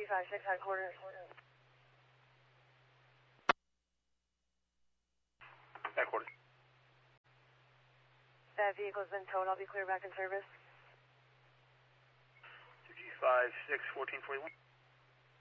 256 headquarters. Headquarters. That vehicle's been towed. I'll be clear back in service. 256 1441.